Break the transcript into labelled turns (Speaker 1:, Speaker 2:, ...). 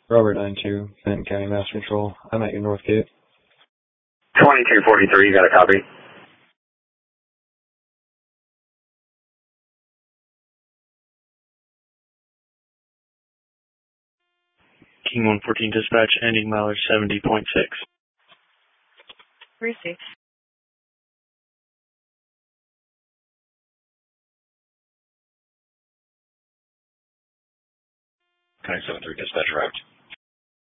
Speaker 1: Robert 92, Benton County Master Control. I'm at your north gate.
Speaker 2: 2243, you got a copy?
Speaker 3: King 114 dispatch, ending mileage 70.6.
Speaker 4: Receive.
Speaker 5: Connect 73 dispatch arrived.